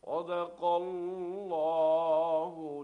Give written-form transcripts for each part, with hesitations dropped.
صدق الله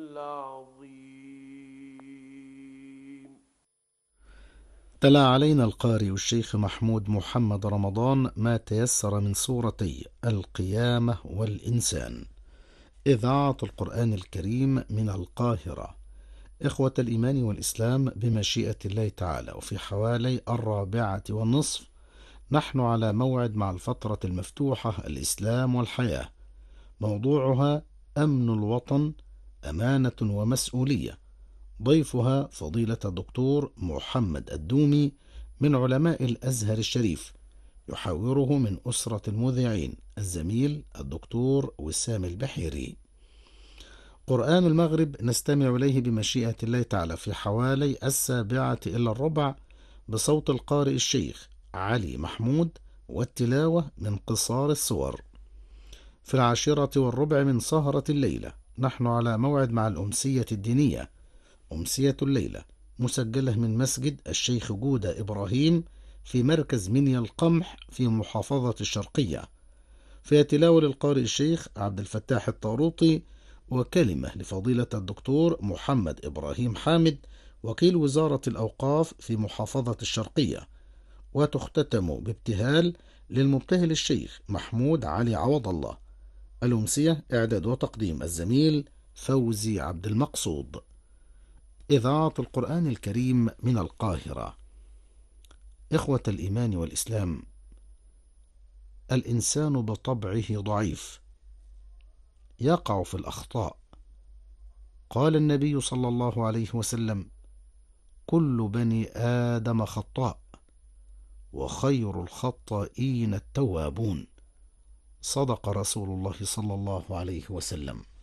العظيم. تلا علينا القارئ الشيخ محمود محمد رمضان ما تيسر من سورتي القيامة والإنسان. إذاعة القرآن الكريم من القاهرة. إخوة الإيمان والإسلام، بمشيئة الله تعالى وفي حوالي 4:30 نحن على موعد مع الفترة المفتوحة الإسلام والحياة. موضوعها أمن الوطن، أمانة ومسؤولية. ضيفها فضيلة الدكتور محمد الدومي من علماء الأزهر الشريف، يحاوره من أسرة المذيعين الزميل الدكتور وسام البحيري. قرآن المغرب نستمع إليه بمشيئة الله تعالى في حوالي 7:15 بصوت القارئ الشيخ علي محمود، والتلاوة من قصار السور. في 10:15 من سهرة الليلة نحن على موعد مع الأمسية الدينية، أمسية الليلة، مسجلة من مسجد الشيخ جودة إبراهيم في مركز منيا القمح في محافظة الشرقية. فيها تلاوة للقارئ الشيخ عبد الفتاح الطاروطي، وكلمة لفضيلة الدكتور محمد إبراهيم حامد وكيل وزارة الأوقاف في محافظة الشرقية. وتختتم بابتهال للمبتهل الشيخ محمود علي عوض الله. الأمسية إعداد وتقديم الزميل فوزي عبد المقصود. إذاعة القرآن الكريم من القاهرة. إخوة الإيمان والإسلام، الإنسان بطبعه ضعيف، يقع في الأخطاء. قال النبي صلى الله عليه وسلم: كل بني آدم خطاء، وخير الخطائين التوابون. صدق رسول الله صلى الله عليه وسلم.